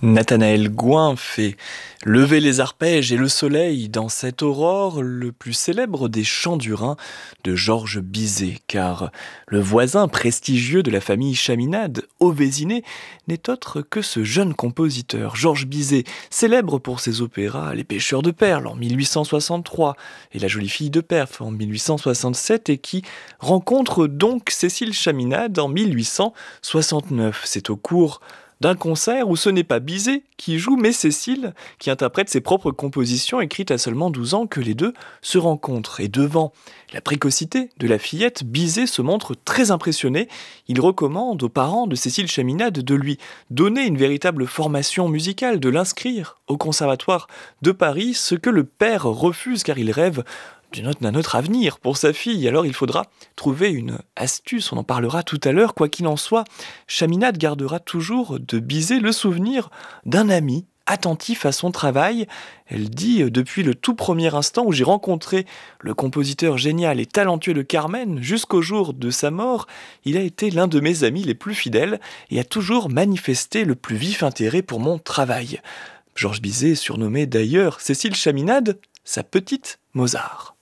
Nathanaël Gouin fait lever les arpèges et le soleil dans cette aurore, le plus célèbre des chants du Rhin de Georges Bizet, car le voisin prestigieux de la famille Chaminade, au Vésinet, n'est autre que ce jeune compositeur, Georges Bizet, célèbre pour ses opéras Les Pêcheurs de perles en 1863 et La jolie fille de Perth en 1867 et qui rencontre donc Cécile Chaminade en 1869. C'est au cours d'un concert où ce n'est pas Bizet qui joue, mais Cécile qui interprète ses propres compositions écrites à seulement 12 ans que les deux se rencontrent. Et devant la précocité de la fillette, Bizet se montre très impressionné. Il recommande aux parents de Cécile Chaminade de lui donner une véritable formation musicale, de l'inscrire au conservatoire de Paris, ce que le père refuse car il rêve d'un autre avenir pour sa fille. Alors il faudra trouver une astuce, on en parlera tout à l'heure. Quoi qu'il en soit, Chaminade gardera toujours de Bizet le souvenir d'un ami attentif à son travail. Elle dit, depuis le tout premier instant où j'ai rencontré le compositeur génial et talentueux de Carmen, jusqu'au jour de sa mort, il a été l'un de mes amis les plus fidèles et a toujours manifesté le plus vif intérêt pour mon travail. Georges Bizet surnommait d'ailleurs Cécile Chaminade sa petite Mozart.